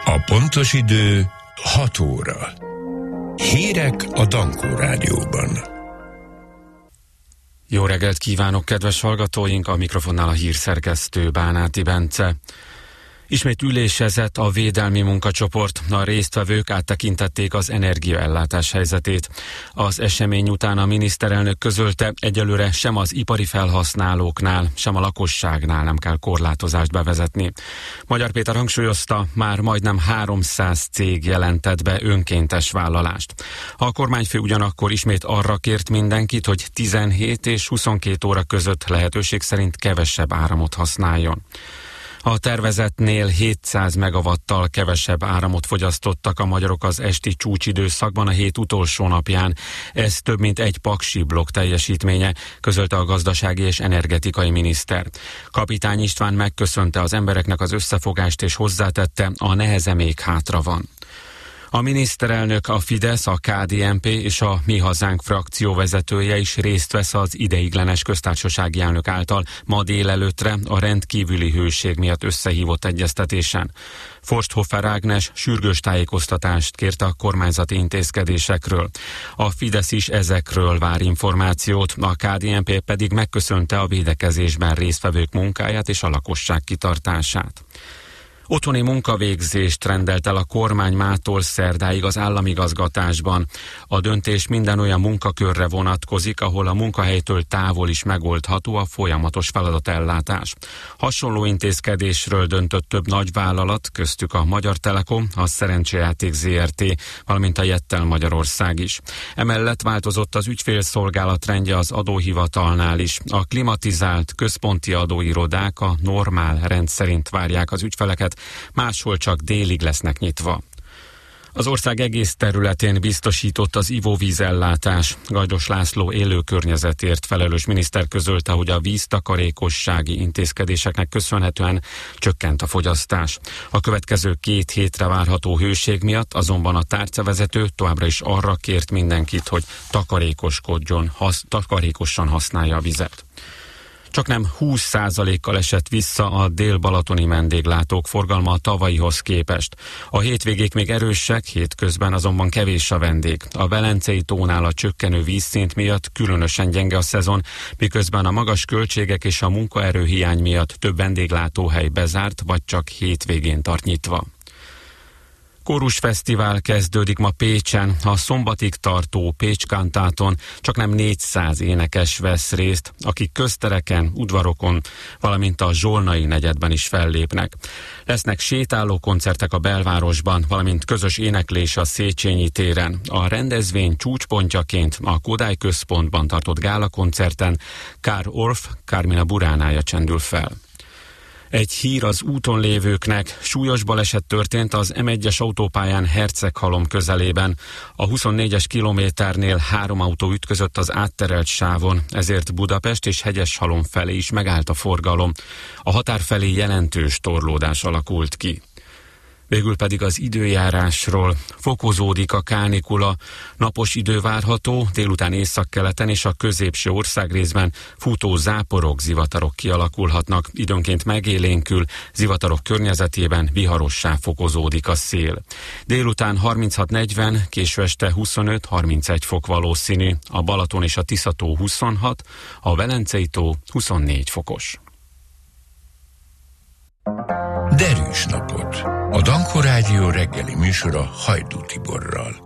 A pontos idő 6 óra. Hírek a Dankó Rádióban. Jó reggelt kívánok, kedves hallgatóink! A mikrofonnál a hírszerkesztő Bánáti Bence. Ismét ülésezett a védelmi munkacsoport. A résztvevők áttekintették az energiaellátás helyzetét. Az esemény után a miniszterelnök közölte, egyelőre sem az ipari felhasználóknál, sem a lakosságnál nem kell korlátozást bevezetni. Magyar Péter hangsúlyozta, már majdnem 300 cég jelentett be önkéntes vállalást. A kormányfő ugyanakkor ismét arra kért mindenkit, hogy 17 és 22 óra között lehetőség szerint kevesebb áramot használjon. A tervezetnél 700 megawattal kevesebb áramot fogyasztottak a magyarok az esti csúcsidőszakban a hét utolsó napján. Ez több mint egy paksi blokk teljesítménye, közölte a gazdasági és energetikai miniszter. Kapitány István megköszönte az embereknek az összefogást és hozzátette, a neheze még hátra van. A miniszterelnök, a Fidesz, a KDNP és a Mi Hazánk frakció vezetője is részt vesz az ideiglenes köztársasági elnök által ma délelőttre a rendkívüli hőség miatt összehívott egyeztetésen. Forsthofer Ágnes sürgős tájékoztatást kérte a kormányzati intézkedésekről. A Fidesz is ezekről vár információt, a KDNP pedig megköszönte a védekezésben résztvevők munkáját és a lakosság kitartását. Otthoni munkavégzést rendelt el a kormány mától szerdáig az államigazgatásban. A döntés minden olyan munkakörre vonatkozik, ahol a munkahelytől távol is megoldható a folyamatos feladatellátás. Hasonló intézkedésről döntött több nagyvállalat, köztük a Magyar Telekom, a Szerencsejáték Zrt., valamint a Jettel Magyarország is. Emellett változott az ügyfélszolgálat rendje az adóhivatalnál is. A klimatizált központi adóirodák a normál rend szerint várják az ügyfeleket, máshol csak délig lesznek nyitva. Az ország egész területén biztosított az ivóvízellátás. Gajdos László élő környezetért felelős miniszter közölte, hogy a víztakarékossági intézkedéseknek köszönhetően csökkent a fogyasztás. A következő 2 hétre várható hőség miatt azonban a tárcavezető továbbra is arra kért mindenkit, hogy takarékosan használja a vizet. Csaknem 20%-kal esett vissza a dél-balatoni vendéglátók forgalma a tavalyihoz képest. A hétvégék még erősek, hétközben azonban kevés a vendég. A Velencei tónál a csökkenő vízszint miatt különösen gyenge a szezon, miközben a magas költségek és a munkaerőhiány miatt több vendéglátóhely bezárt, vagy csak hétvégén tart nyitva. Kórusfesztivál kezdődik ma Pécsen. A szombatig tartó Pécs Kantáton csaknem 400 énekes vesz részt, akik köztereken, udvarokon, valamint a Zsolnai negyedben is fellépnek. Lesznek sétáló koncertek a belvárosban, valamint közös éneklés a Széchenyi téren. A rendezvény csúcspontjaként a Kodály Központban tartott gálakoncerten Kár Orff, Kármina Buránája csendül fel. Egy hír az úton lévőknek: súlyos baleset történt az M1-es autópályán Herceghalom közelében. A 24-es kilométernél 3 autó ütközött az átterelt sávon, ezért Budapest és Hegyeshalom felé is megállt a forgalom. A határ felé jelentős torlódás alakult ki. Végül pedig az időjárásról. Fokozódik a kánikula, napos idő várható, délután északkeleten és a középső országrészben futó záporok, zivatarok kialakulhatnak, időnként megélénkül, zivatarok környezetében viharossá fokozódik a szél. Délután 36-40, késő este 25-31 fok valószínű, a Balaton és a Tisza-tó 26, a Velencei tó 24 fokos. Derűs napot! A Dankó Rádió reggeli műsora Hajdú Tiborral.